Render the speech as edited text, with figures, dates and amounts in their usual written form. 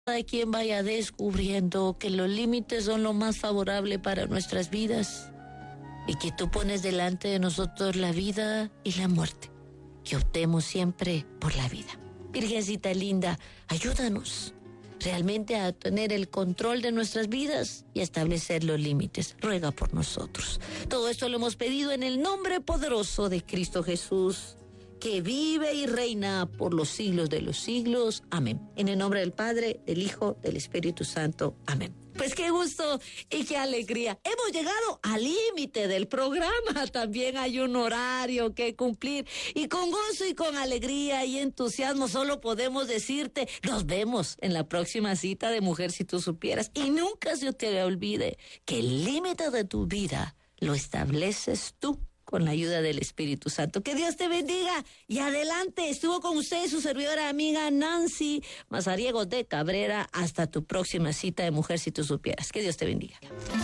cada quien vaya descubriendo que los límites son lo más favorable para nuestras vidas y que tú pones delante de nosotros la vida y la muerte, que optemos siempre por la vida. Virgencita linda, ayúdanos realmente a tener el control de nuestras vidas y a establecer los límites. Ruega por nosotros. Todo esto lo hemos pedido en el nombre poderoso de Cristo Jesús, que vive y reina por los siglos de los siglos. Amén. En el nombre del Padre, del Hijo, del Espíritu Santo. Amén. Pues qué gusto y qué alegría. Hemos llegado al límite del programa. También hay un horario que cumplir. Y con gozo y con alegría y entusiasmo solo podemos decirte, nos vemos en la próxima cita de Mujer Si Tú Supieras. Y nunca se te olvide que el límite de tu vida lo estableces tú, con la ayuda del Espíritu Santo. Que Dios te bendiga y adelante. Estuvo con usted su servidora amiga Nancy Mazariegos de Cabrera. Hasta tu próxima cita de Mujer Si Tú Supieras. Que Dios te bendiga.